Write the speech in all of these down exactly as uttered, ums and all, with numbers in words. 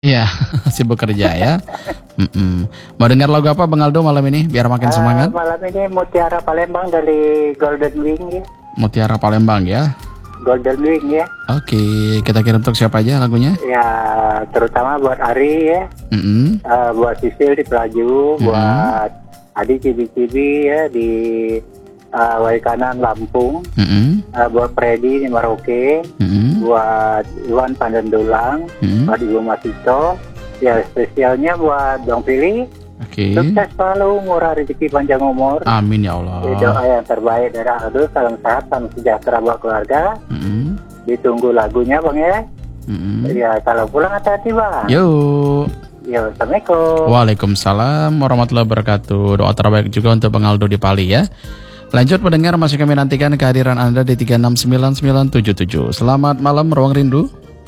Iya, sibuk kerja ya. Mm-mm. Mau dengar lagu apa Bang Aldo malam ini biar makin Uh, semangat? malam ini Mutiara Palembang dari Golden Wing ya. Mutiara Palembang ya. Golden Wing ya. Oke, kita kirim untuk siapa aja lagunya? Ya, terutama buat Ari ya. Mm-mm. Uh, buat Sisil di Pelaju, Mm-mm. buat Adi Cibi-Cibi ya di uh, Waikanan Lampung. Mm-mm. Uh, buat Freddy di Merauke. Mm-mm. Buat Iwan Pandandulang. Mm-mm. Buat Ibu Masito. Ya, spesialnya buat Dong Pilih. Oke. Sukses selalu, murah rezeki, panjang umur. Amin ya Allah. Ini doa yang terbaik dari Aldo. Salam sehat, salam sejahtera buat keluarga. Mm-mm. Ditunggu lagunya Bang ya. Mm-mm. Ya, kalau pulang hati-hati Bang. Yuk. Ya, Assalamualaikum. Waalaikumsalam warahmatullahi wabarakatuh. Doa terbaik juga untuk Bang Aldo di Pali ya. Lanjut pendengar, masih kami nantikan kehadiran Anda di tiga enam sembilan sembilan tujuh tujuh. Selamat malam Ruang Rindu.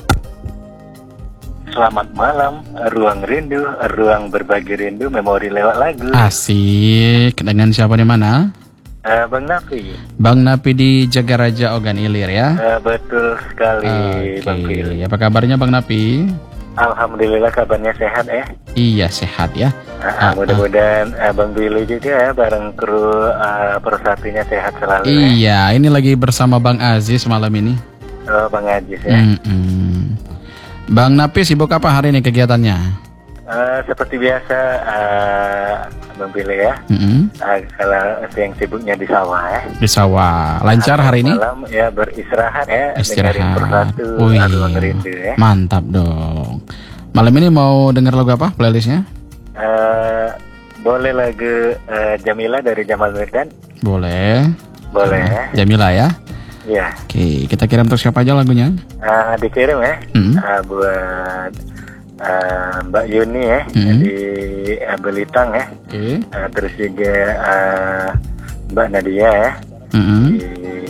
Selamat malam, Ruang Rindu, ruang berbagi rindu, memori lewat lagu. Asik. Dengan siapa di mana? Uh, Bang Nafi. Bang Napi di Jagaraja Ogan Ilir ya. Uh, betul sekali, Bang Pil. Oke, apa kabarnya Bang Napi? Alhamdulillah kabarnya sehat ya. Iya sehat ya. Uh, Ah, mudah-mudahan uh, Bang Billy juga ya, bareng kru uh, persatunya sehat selalu. Ya. Iya, ini lagi bersama Bang Aziz malam ini. Oh, Bang Ajis ya. Mm-mm. Bang Napi sibuk apa hari ini kegiatannya? Uh, seperti biasa, uh, Bang Billy ya. Mm-mm. Uh, kalau yang sibuknya di sawah ya. Di sawah. Lancar hari ini? Malam ya beristirahat ya. Dengerin Istirahat. persatu Wih, Ruang Rindu ya. mantap dong. Malam ini mau denger lagu apa playlistnya? Uh, boleh lagu uh, Jamila dari Jamal Mirdad? Boleh. Boleh. Jamila ya. Ya, Oke, kita kirim untuk siapa aja lagunya? uh, dikirim ya Mm. uh, buat uh, Mbak Yuni ya Mm. di uh, Belitang ya. Oke. Uh, terus juga uh, Mbak Nadia ya Mm-mm. di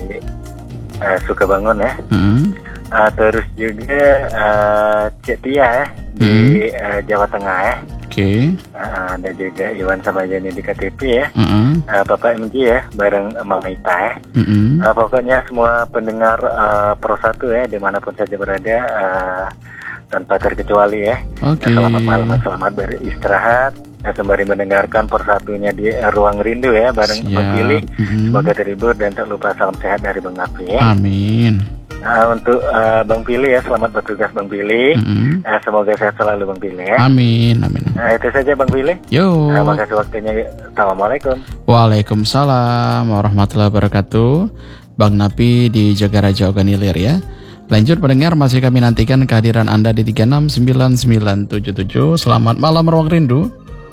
uh, Sukabangun ya. Mm-mm. Uh, terus juga uh, Cik Tia ya di uh, Jawa Tengah ya. Oke. Uh, ada juga Iwan sama Jani di K T P ya. Mm-mm. Uh, Bapak M G ya bareng Mama Ita ya. Mm-mm. Uh, pokoknya semua pendengar uh, Pro satu ya dimanapun saja berada uh, tanpa terkecuali ya. Oke. Uh, selamat malam, selamat beristirahat. Uh, sembari mendengarkan persatunya di uh, Ruang Rindu ya bareng Siap. Bang Pilih. Mm-mm. Semoga terhibur dan tak lupa salam sehat dari Bang Nafi ya. Amin. Uh, untuk uh, Bang Pilih ya, selamat bertugas Bang Pilih. Mm-mm. Uh, semoga sehat selalu Bang Pilih ya. Amin. Amin. Nah, itu saja Bang Pilih. Yo. Terima kasih waktunya. Assalamualaikum. Waalaikumsalam warahmatullahi wabarakatuh. Bang Napi di Jagaraja Ogan Ilir ya. Lanjut pendengar, masih kami nantikan kehadiran Anda di tiga enam sembilan sembilan tujuh tujuh. Selamat malam Ruang Rindu.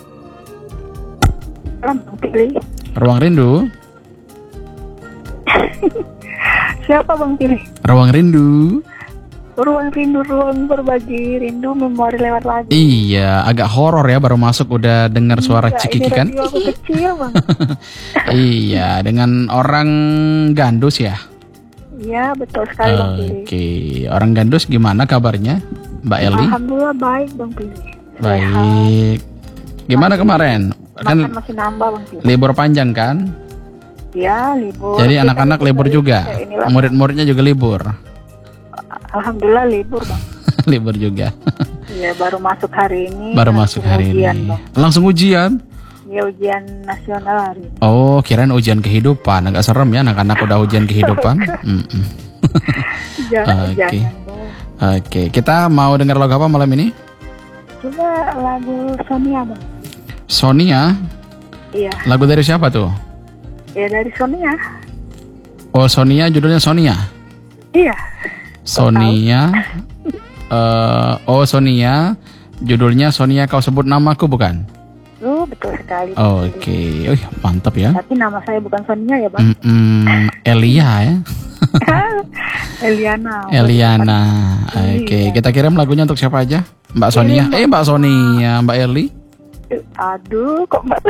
Bang Pilih. Ruang Rindu. Siapa Bang Pilih? Ruang Rindu. Ruang rindu, ruang berbagi rindu, memori lewat lagu. Iya, agak horor ya, baru masuk udah dengar suara Enggak, cikiki ini kan? radio aku kecil Bang. Iya, dengan orang gandus ya. Iya betul sekali Bang Pilih. Oke, orang gandus gimana kabarnya, Mbak Eli? Alhamdulillah baik Bang Pilih. Baik. Gimana kemarin? Kan Makan masih nambah Bang Pilih. libur panjang kan? Ya libur. Jadi Kita anak-anak libur dari- juga. ya, inilah. Murid-muridnya juga libur. Alhamdulillah libur Bang. Libur juga. Iya baru masuk hari ini. Baru langsung masuk hari ujian, ini. Bang. Langsung ujian? Ya ujian nasional hari ini. Oh, kirain ujian kehidupan. Agak serem ya anak-anak udah ujian kehidupan. Mm-mm. Jangan, Oke. jangan Bang. Oke, kita mau dengar lagu apa malam ini? Coba lagu Sonia Bang. Sonia. Iya. Lagu dari siapa tuh? Ya dari Sonia. Oh, Sonia, judulnya Sonia. Iya. Sonia. eh oh, Sonia. Judulnya Sonia Kau Sebut Namaku bukan? Lu betul sekali. Bang Oke. Pilih. Oh, mantap ya. Tapi nama saya bukan Sonia ya Bang. Mm-mm, Elia ya. Eliana. Eliana. Iya. Oke, kita kirim lagunya untuk siapa aja? Mbak Sonia. Eh, Mbak Sonia, Mbak Eli. Aduh, kok Mbak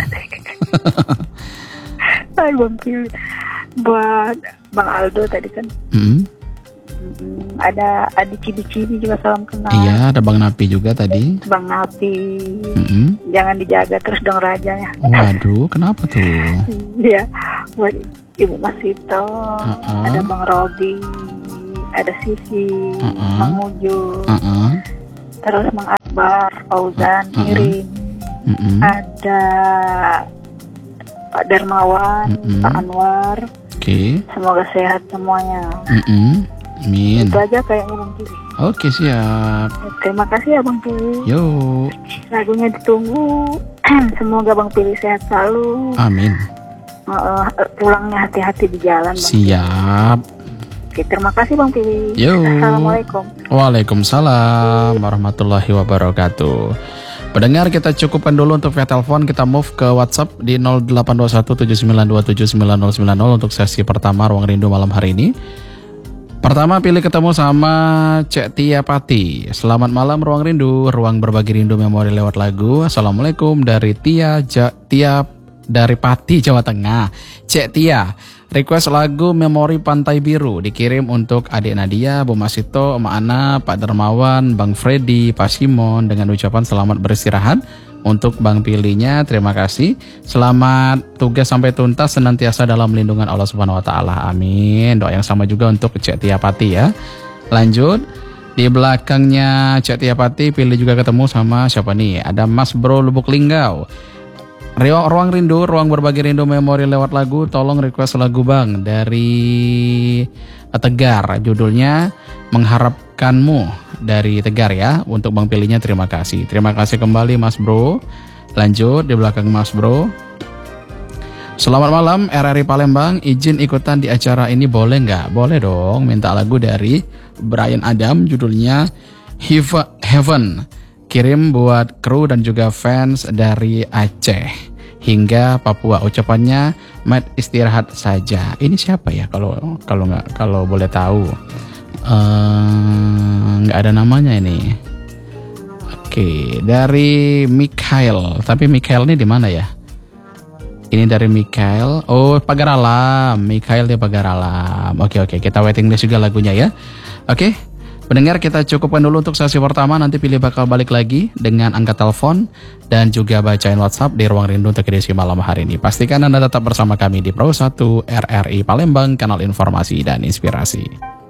Hai Bang Pilih. Buat Bang Aldo tadi kan. Mm, Mm, ada Adi Cibi-Cibi juga salam kenal. iya, ada Bang Napi juga tadi. Bang Napi. Mm-mm. Jangan dijaga terus dong rajanya. Waduh, kenapa tuh? Iya. Buat Ibu Masito. Uh-uh. Ada Bang Robi. Ada Sisi. Uh-uh. Bang Ujo. Uh-uh. terus Mang Akbar, Fauzan, Mm-mm. Irin, Mm-mm. ada Pak Darmawan, Mm-mm. Pak Anwar. Oke. Semoga sehat semuanya. Mm-mm. Amin. Itu aja kayaknya Bang Pili. Oke, siap. Terima kasih ya Bang Pili. Yuk. Lagunya ditunggu. Semoga Bang Pili sehat selalu. Amin. Uh, uh, pulangnya hati-hati di jalan Bang. Siap. Oke, terima kasih Bang Pili. Yuk. Assalamualaikum. Waalaikumsalam warahmatullahi wabarakatuh. Pendengar, kita cukupkan dulu untuk via telepon. Kita move ke WhatsApp di nol delapan dua satu tujuh sembilan dua tujuh sembilan nol sembilan nol untuk sesi pertama Ruang Rindu malam hari ini. Pertama pilih ketemu sama Cek Tia Pati. Selamat malam Ruang Rindu, ruang berbagi rindu memori lewat lagu. Assalamualaikum dari Tia ja, Tia dari Pati, Jawa Tengah. Cek Tia, request lagu Memori Pantai Biru dikirim untuk adik Nadia, Bu Masito, Emak Ana, Pak Dermawan, Bang Freddy, Pak Simon dengan ucapan selamat beristirahat. Untuk Bang Pilinya, terima kasih. Selamat tugas sampai tuntas, senantiasa dalam lindungan Allah Subhanahu wa taala. Amin. Doa yang sama juga untuk Cek Tia Pati ya. Lanjut. Di belakangnya Cek Tia Pati, Pilih juga ketemu sama siapa nih? Ada Mas Bro Lubuk Linggau. Ruang, ruang rindu, ruang berbagi rindu memori lewat lagu. Tolong request lagu Bang dari Tegar. Judulnya Mengharapkanmu dari Tegar ya. Untuk Bang Pilihnya terima kasih. Terima kasih kembali Mas Bro. Lanjut di belakang Mas Bro. Selamat malam R R I Palembang. Izin ikutan di acara ini boleh nggak? Boleh dong. Minta lagu dari Brian Adam. Judulnya Heaven. Kirim buat kru dan juga fans dari Aceh hingga Papua. Ucapannya mat istirahat saja. Ini siapa ya kalau kalau nggak kalau boleh tahu? Nggak uh, ada namanya ini. Oke, dari Mikhail. Tapi Mikhail ini di mana ya? Ini dari Mikhail. Oh, Pagar Alam. Mikhail di Pagar Alam. Oke oke, kita waiting list juga lagunya ya. Oke. Pendengar, kita cukupkan dulu untuk sesi pertama. Nanti Pilih bakal balik lagi dengan angkat telepon dan juga bacain WhatsApp di Ruang Rindu untuk edisi malam hari ini. Pastikan Anda tetap bersama kami di Pro satu R R I Palembang, kanal informasi dan inspirasi.